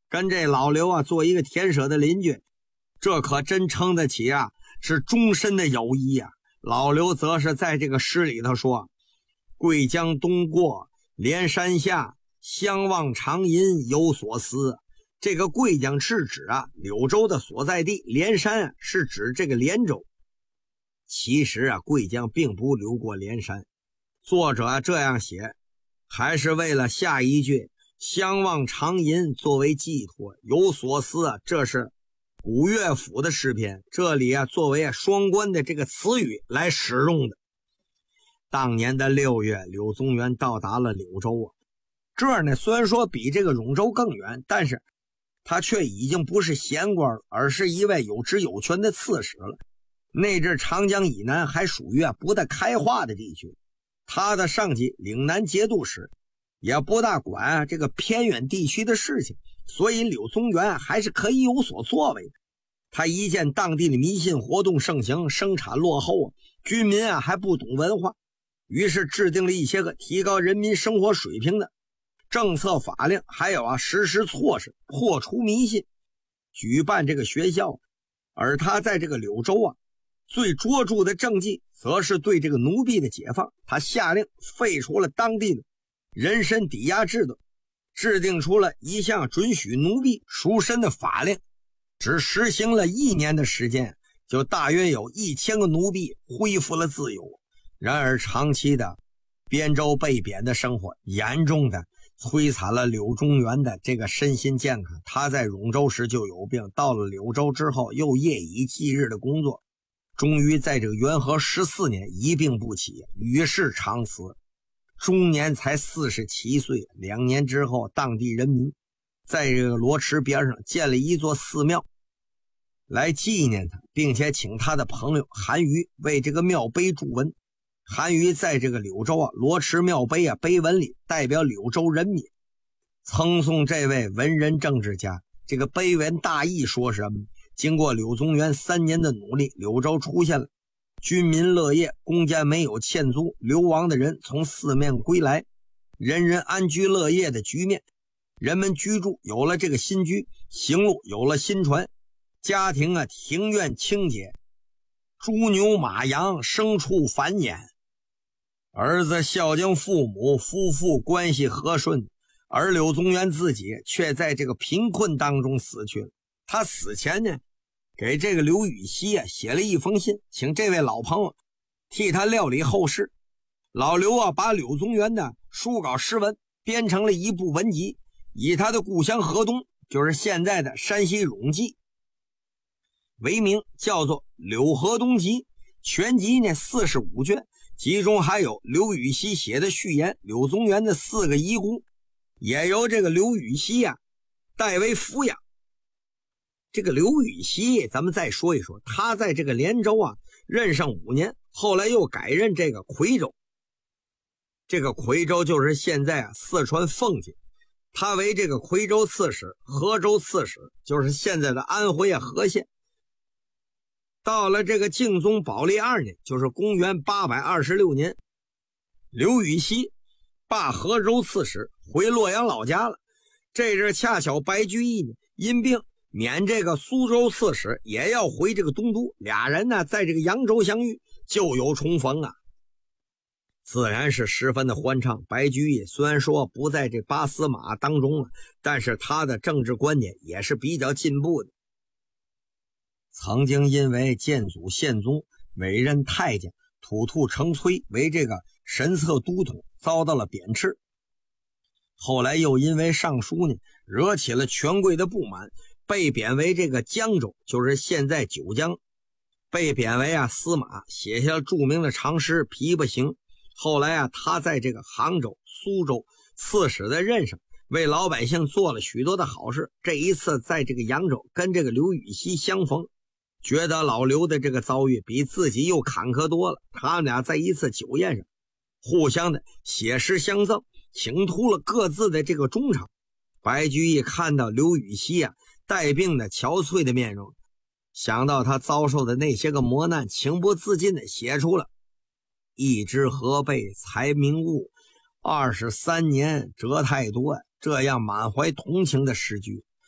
跟这老刘啊做一个田舍的邻居，这可真称得起啊是终身的友谊啊。老刘则是在这个诗里头说：贵江东过连山下，相望长吟有所思。这个贵江是指啊柳州的所在地，连山啊是指这个连州。其实啊贵江并不流过连山，作者啊这样写还是为了下一句相望长吟作为寄托，有所思啊这是古乐府的诗篇，这里啊作为双关的这个词语来使用的。当年的6月，柳宗元到达了柳州啊，这儿呢虽然说比这个永州更远，但是他却已经不是闲官了，而是一位有职有权的刺史了。那阵长江以南还属于不大开化的地区，他的上级岭南节度使也不大管这个偏远地区的事情，所以柳宗元还是可以有所作为的。他一见当地的迷信活动盛行，生产落后军民还不懂文化，于是制定了一些个提高人民生活水平的政策法令，还有实施措施破除迷信，举办这个学校。而他在这个柳州最卓著的政绩则是对这个奴婢的解放。他下令废除了当地的人身抵押制度，制定出了一项准许奴婢赎身的法令，只实行了1年的时间，就大约有1000个奴婢恢复了自由。然而长期的边州被贬的生活严重的摧残了柳宗元的这个身心健康。他在永州时就有病，到了柳州之后又夜以继日的工作，终于在这个元和14年一病不起，与世长辞，终年才47岁。2年之后，当地人民在这个罗池边上建了一座寺庙来纪念他，并且请他的朋友韩愈为这个庙碑注文。韩愈在这个柳州罗池庙碑碑文里代表柳州人民赠送这位文人政治家。这个碑文大意说什么？经过柳宗元3年的努力，柳州出现了军民乐业，公家没有欠租，流亡的人从四面归来，人人安居乐业的局面。人们居住有了这个新居，行路有了新船，家庭庭院清洁，猪牛马羊牲畜繁衍，儿子孝敬父母，夫妇关系和顺。而柳宗元自己却在这个贫困当中死去了。他死前呢，给这个刘禹锡写了一封信，请这位老朋友替他料理后事。老刘把柳宗元的书稿诗文编成了一部文集，以他的故乡河东，就是现在的山西永济为名，叫做《柳河东集》。全集呢45卷，其中还有刘禹锡写的序言，柳宗元的4个遗孤也由这个刘禹锡代为抚养。这个刘禹锡咱们再说一说，他在这个连州任上5年，后来又改任这个夔州。这个夔州就是现在四川奉节，他为这个夔州刺史，河州刺史，就是现在的安徽和县。到了这个敬宗宝历2年，就是公元826年，刘禹锡罢河州刺史，回洛阳老家了。这阵恰巧白居易呢因病免这个苏州刺史，也要回这个东都，俩人呢在这个扬州相遇，就有重逢自然是十分的欢畅。白居易虽然说不在这八司马当中但是他的政治观点也是比较进步的。曾经因为建祖宪宗委任太监吐兔成崔为这个神策都统，遭到了贬斥。后来又因为上书呢惹起了权贵的不满，被贬为这个江州，就是现在九江，被贬为司马，写下了著名的长诗《琵琶行》。后来他在这个杭州、苏州刺史的任上，为老百姓做了许多的好事。这一次在这个扬州跟这个刘禹锡相逢，觉得老刘的这个遭遇比自己又坎坷多了。他们俩在一次酒宴上互相的写诗相赠，倾吐了各自的这个衷肠。白居易看到刘禹锡带病的憔悴的面容，想到他遭受的那些个磨难，情不自禁的写出了一知河北才明悟，23年折太多这样满怀同情的诗句。